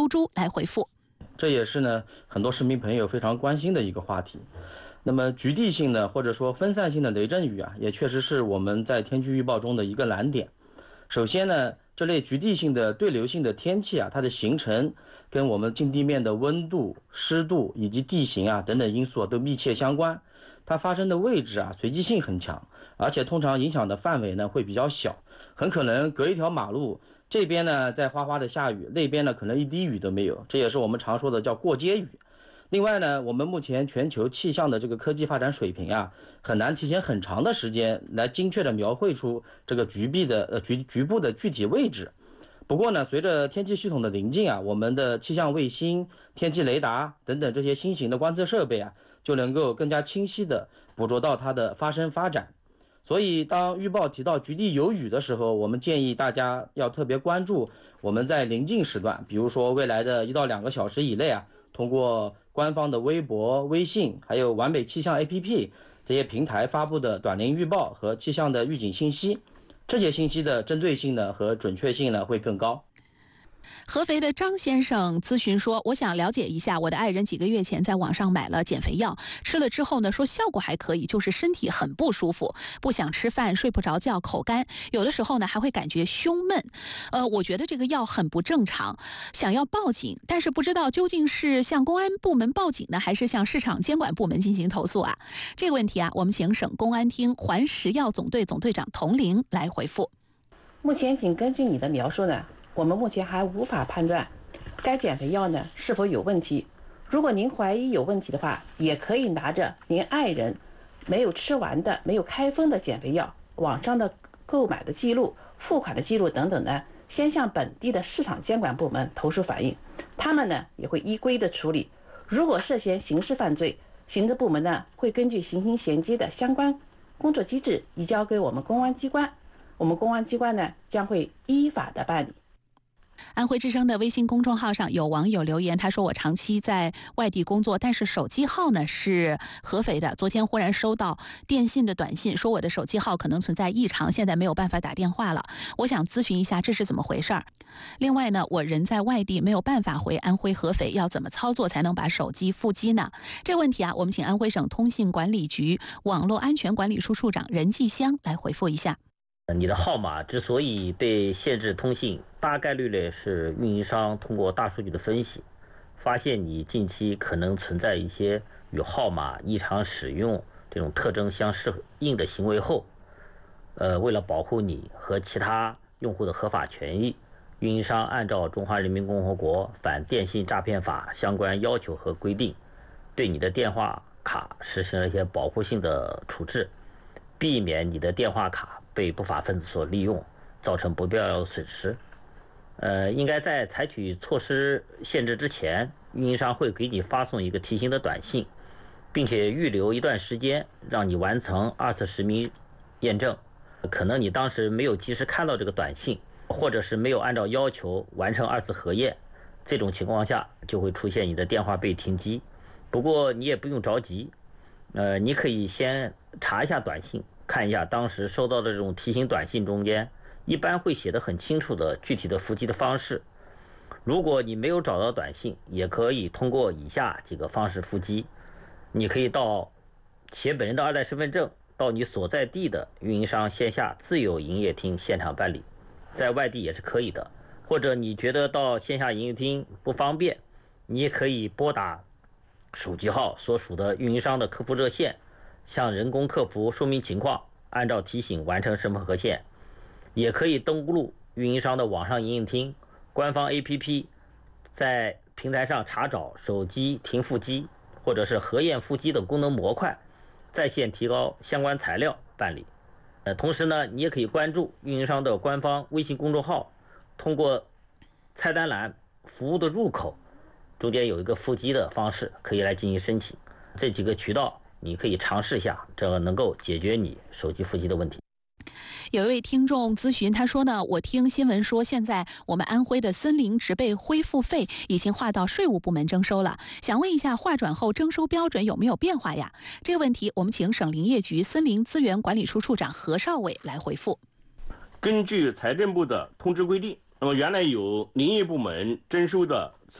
珠来回复。 这也是呢很多市民朋友非常关心的一个话题。那么局地性的或者说分散性的雷阵雨啊，也确实是我们在天气预报中的一个难点。首先呢，这类局地性的对流性的天气啊，它的形成跟我们近地面的温度、湿度以及地形啊等等因素都密切相关。它发生的位置啊随机性很强，而且通常影响的范围呢会比较小，很可能隔一条马路，这边呢在哗哗的下雨，那边呢可能一滴雨都没有，这也是我们常说的叫过街雨。另外呢，我们目前全球气象的这个科技发展水平啊，很难提前很长的时间来精确的描绘出这个局部的具体位置。不过呢，随着天气系统的临近啊，我们的气象卫星、天气雷达等等这些新型的观测设备啊，就能够更加清晰的捕捉到它的发生发展。所以当预报提到局地有雨的时候，我们建议大家要特别关注我们在临近时段，比如说未来的1到2个小时以内啊，通过官方的微博、微信，还有完美气象 APP 这些平台发布的短临预报和气象的预警信息，这些信息的针对性呢和准确性呢会更高。 合肥的张先生咨询说，我想了解一下，我的爱人几个月前在网上买了减肥药，吃了之后呢，说效果还可以，就是身体很不舒服，不想吃饭，睡不着觉，口干，有的时候呢还会感觉胸闷。我觉得这个药很不正常，想要报警，但是不知道究竟是向公安部门报警呢，还是向市场监管部门进行投诉啊？这个问题啊，我们请省公安厅环食药总队总队长童玲来回复。 目前仅根据你的描述呢，我们目前还无法判断该减肥药呢是否有问题。如果您怀疑有问题的话，也可以拿着您爱人没有吃完的、没有开封的减肥药网上的购买的记录、付款的记录等等呢，先向本地的市场监管部门投诉反映，他们呢也会依规的处理。如果涉嫌刑事犯罪，行政部门呢会根据行刑衔接的相关工作机制移交给我们公安机关，我们公安机关呢将会依法的办理。 安徽之声的微信公众号上有网友留言，他说我长期在外地工作，但是手机号呢是合肥的，昨天忽然收到电信的短信，说我的手机号可能存在异常，现在没有办法打电话了，我想咨询一下这是怎么回事儿。另外呢，我人在外地没有办法回安徽合肥，要怎么操作才能把手机复机呢？这个问题啊，我们请安徽省通信管理局网络安全管理处处长任继香来回复一下。 你的号码之所以被限制通信，大概率呢是运营商通过大数据的分析，发现你近期可能存在一些与号码异常使用这种特征相适应的行为后，为了保护你和其他用户的合法权益，运营商按照《中华人民共和国反电信诈骗法》相关要求和规定，对你的电话卡实行了一些保护性的处置，避免你的电话卡被不法分子所利用，造成不必要的损失。应该在采取措施限制之前，运营商会给你发送一个提醒的短信，并且预留一段时间让你完成2次实名验证。可能你当时没有及时看到这个短信，或者是没有按照要求完成2次核验，这种情况下就会出现你的电话被停机。不过你也不用着急，你可以先查一下短信，看一下当时收到的这种提醒短信中间一般会写得很清楚的具体的复机的方式。如果你没有找到短信，也可以通过以下几个方式复机。你可以到写本人的2代身份证，到你所在地的运营商线下自有营业厅现场办理，在外地也是可以的。或者你觉得到线下营业厅不方便，你也可以拨打手机号所属的运营商的客服热线，向人工客服说明情况，按照提醒完成身份核线。也可以登录运营商的网上营业厅官方 APP， 在平台上查找手机停复机或者是核验复机等功能模块，在线提高相关材料办理。同时呢，你也可以关注运营商的官方微信公众号，通过菜单栏服务的入口中间有一个复机的方式，可以来进行申请。这几个渠道你可以尝试一下，这能够解决你手机复机的问题。 有一位听众咨询，他说呢，我听新闻说现在我们安徽的森林植被恢复费已经划到税务部门征收了，想问一下划转后征收标准有没有变化呀？这个问题我们请省林业局森林资源管理处处长何少伟来回复。 根据财政部的通知规定，那么原来有林业部门征收的